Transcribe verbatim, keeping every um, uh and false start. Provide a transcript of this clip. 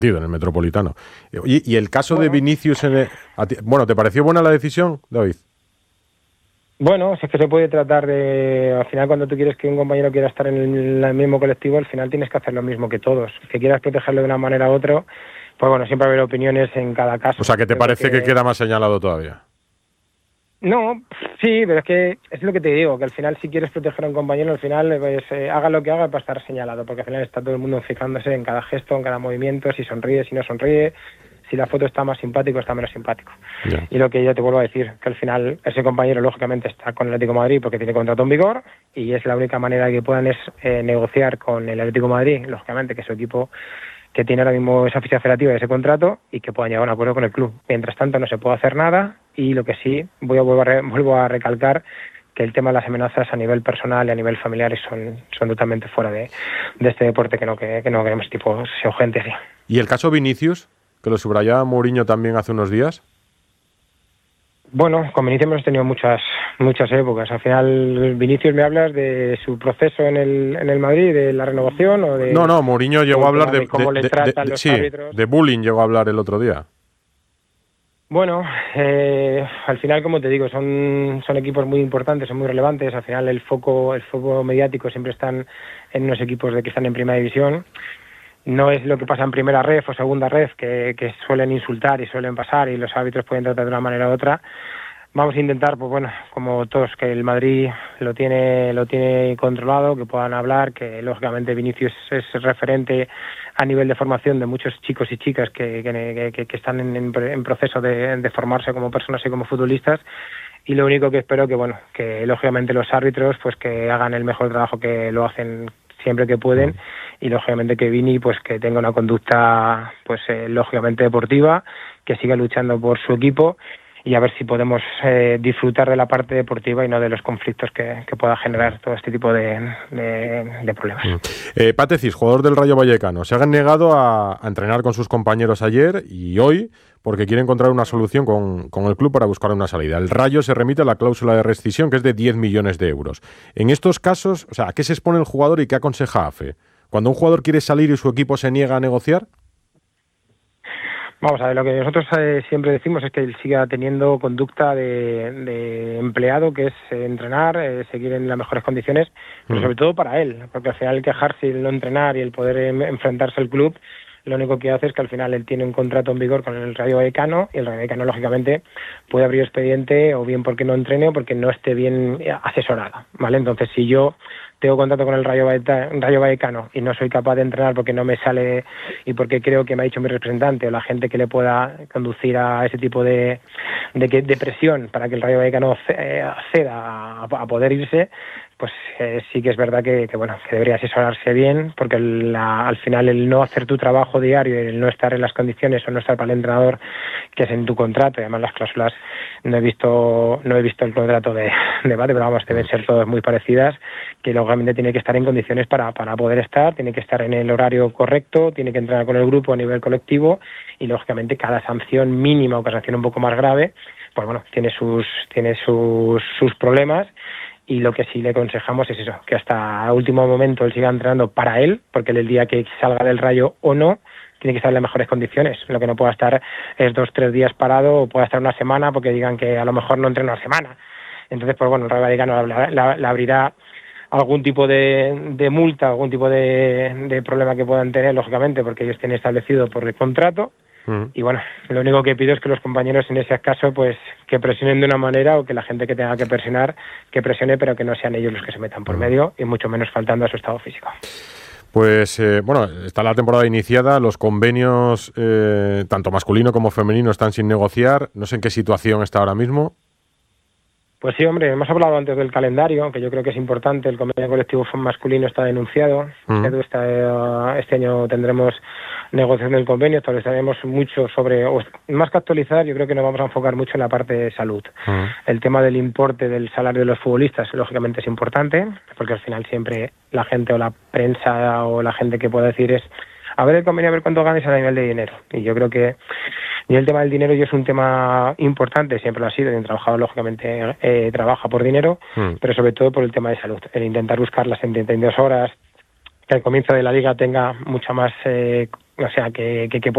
en el Metropolitano. Y, y el caso bueno, de Vinicius, en el, ti, bueno, ¿te pareció buena la decisión, David? Bueno, si es que se puede tratar de, al final cuando tú quieres que un compañero quiera estar en el, el mismo colectivo, al final tienes que hacer lo mismo que todos. Que quieras protegerlo de una manera u otra, pues bueno, siempre va a haber opiniones en cada caso. O sea, que te Creo parece que... que que queda más señalado todavía. No, sí, pero es que es lo que te digo, que al final si quieres proteger a un compañero, al final pues, eh, haga lo que haga para estar señalado, porque al final está todo el mundo fijándose en cada gesto, en cada movimiento, si sonríe, si no sonríe, si la foto está más simpático o está menos simpático. Yeah. Y lo que yo te vuelvo a decir, que al final ese compañero lógicamente está con el Atlético de Madrid porque tiene contrato en vigor y es la única manera que puedan es eh, negociar con el Atlético de Madrid, lógicamente que su equipo que tiene ahora mismo esa ficha federativa de ese contrato y que puedan llegar a un acuerdo con el club. Mientras tanto no se puede hacer nada y lo que sí, voy a, vuelvo, a re, vuelvo a recalcar que el tema de las amenazas a nivel personal y a nivel familiar son, son totalmente fuera de, de este deporte que no, que, que no queremos tipo sea gente así. ¿Y el caso Vinicius, que lo subrayaba Mourinho también hace unos días? Bueno, con Vinicius hemos tenido muchas muchas épocas. Al final, Vinicius, ¿me hablas de su proceso en el en el Madrid, de la renovación o de...? No, no, Mourinho llegó a hablar de, de cómo de, le tratan de, de, los sí, árbitros. de bullying llegó a hablar el otro día. Bueno, eh, al final, como te digo, son son equipos muy importantes, son muy relevantes. Al final, el foco el foco mediático siempre están en unos equipos de que están en primera división. No es lo que pasa en primera ref o segunda ref, que, que suelen insultar y suelen pasar y los árbitros pueden tratar de una manera u otra. Vamos a intentar, pues bueno, como todos, que el Madrid lo tiene lo tiene controlado, que puedan hablar, que lógicamente Vinicius es referente a nivel de formación de muchos chicos y chicas que, que, que, que están en, en proceso de, de formarse como personas y como futbolistas. Y lo único que espero que, bueno, que lógicamente los árbitros, pues que hagan el mejor trabajo que lo hacen siempre que pueden y lógicamente que Vini pues que tenga una conducta pues eh, lógicamente deportiva, que siga luchando por su equipo y a ver si podemos eh, disfrutar de la parte deportiva y no de los conflictos que, que pueda generar todo este tipo de, de, de problemas. Eh, Pate Cis, jugador del Rayo Vallecano, se han negado a, a entrenar con sus compañeros ayer y hoy porque quiere encontrar una solución con, con el club para buscar una salida. El Rayo se remite a la cláusula de rescisión que es de diez millones de euros. En estos casos, o sea, ¿a qué se expone el jugador y qué aconseja A F E? Cuando un jugador quiere salir y su equipo se niega a negociar. Vamos a ver, lo que nosotros eh, siempre decimos es que él siga teniendo conducta de, de empleado, que es eh, entrenar, eh, seguir en las mejores condiciones, pero mm. sobre todo para él, porque al final el quejarse y el no entrenar y el poder eh, enfrentarse al club, lo único que hace es que al final él tiene un contrato en vigor con el Rayo Vallecano y el Rayo Vallecano lógicamente puede abrir expediente o bien porque no entrene o porque no esté bien asesorado, ¿vale? Entonces si yo tengo contrato con el Rayo Vallecano y no soy capaz de entrenar porque no me sale y porque creo que me ha dicho mi representante o la gente que le pueda conducir a ese tipo de, de, de presión para que el Rayo Vallecano acceda a, a poder irse, pues eh, sí que es verdad que, que bueno que debería asesorarse bien, porque la, al final el no hacer tu trabajo diario, el no estar en las condiciones o no estar para el entrenador que es en tu contrato, y además las cláusulas no he visto no he visto el contrato de debate, pero vamos, deben ser todas muy parecidas, que lógicamente tiene que estar en condiciones para, para poder estar, tiene que estar en el horario correcto, tiene que entrenar con el grupo a nivel colectivo y lógicamente cada sanción mínima o cada sanción un poco más grave, pues bueno, tiene sus tiene sus, sus problemas. Y lo que sí le aconsejamos es eso, que hasta último momento él siga entrenando para él, porque él el día que salga del Rayo o no, tiene que estar en las mejores condiciones. Lo que no pueda estar es dos, tres días parado o pueda estar una semana porque digan que a lo mejor no entrena una semana. Entonces, pues bueno, el Rayo Vallecano le abrirá algún tipo de, de multa, algún tipo de, de problema que puedan tener, lógicamente, porque ellos tienen establecido por el contrato. Mm. Y bueno, lo único que pido es que los compañeros en ese caso pues que presionen de una manera o que la gente que tenga que presionar, que presione, pero que no sean ellos los que se metan por mm. medio y mucho menos faltando a su estado físico. Pues eh, bueno, está la temporada iniciada, los convenios eh, tanto masculino como femenino están sin negociar, no sé en qué situación está ahora mismo. Pues sí, hombre, hemos hablado antes del calendario, que yo creo que es importante. El convenio colectivo masculino está denunciado. Uh-huh. Este, este año tendremos negociación del convenio, estableceremos mucho sobre, o más que actualizar, yo creo que nos vamos a enfocar mucho en la parte de salud. Uh-huh. El tema del importe del salario de los futbolistas, lógicamente es importante, porque al final siempre la gente o la prensa o la gente que pueda decir es a ver el convenio, a ver cuánto ganes a nivel de dinero. Y yo creo que y el tema del dinero ya es un tema importante, siempre lo ha sido, y el trabajador lógicamente eh, trabaja por dinero, mm. pero sobre todo por el tema de salud, el intentar buscar las setenta y dos horas, que al comienzo de la liga tenga mucha más, eh, o sea, que, que, que